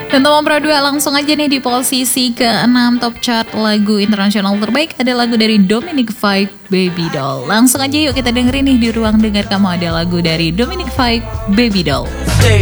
Dan nomor 2 langsung aja nih di posisi ke-6 top chart lagu internasional terbaik ada lagu dari Dominic Fike, Baby Doll. Langsung aja yuk kita dengerin nih di ruang dengar kamu ada lagu dari Dominic Fike, Baby Doll.